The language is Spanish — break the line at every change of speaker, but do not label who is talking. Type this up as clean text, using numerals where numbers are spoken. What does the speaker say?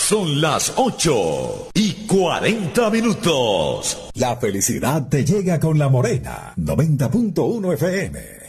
Son las 8:40.
La felicidad te llega con La Morena, 90.1 FM.